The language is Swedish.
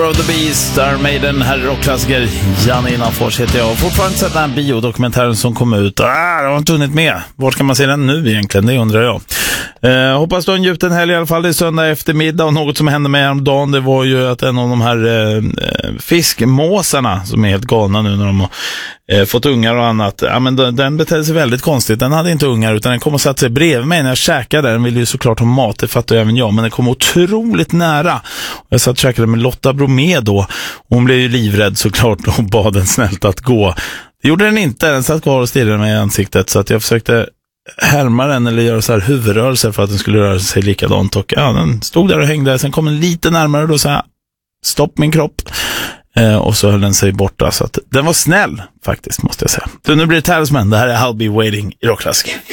of the Beast, Iron Maiden, här är rockklassiker. Janne Innanfors heter jag. Fortfarande sett den här biodokumentären som kom ut. Det har inte hunnit med. Vart kan man se den nu egentligen? Det undrar jag. Hoppas du har njutit en helg i alla fall. Det är söndag eftermiddag och något som hände med om dagen, det var ju att en av de här fiskmåsarna som är helt galna nu när de har fått ungar och annat. Ja, men den betedde sig väldigt konstigt. Den hade inte ungar utan den kom och satt sig bredvid mig när jag käkade. Den ville ju såklart ha mat, det fattar även jag, men den kom otroligt nära. Jag satt och käkade med Lotta Bromé då. Hon blev ju livrädd såklart och bad den snällt att gå. Det gjorde den inte, den satt kvar och stirrade mig i ansiktet, så att jag försökte härma den eller göra så här huvudrörelser för att den skulle röra sig likadant, och ja, den stod där och hängde. Sen kom den lite närmare och då sa stopp min kropp, och så höll den sig borta, så att den var snäll faktiskt, måste jag säga. Så nu blir det Talisman, det här är I'll Be Waiting i rockklassiker.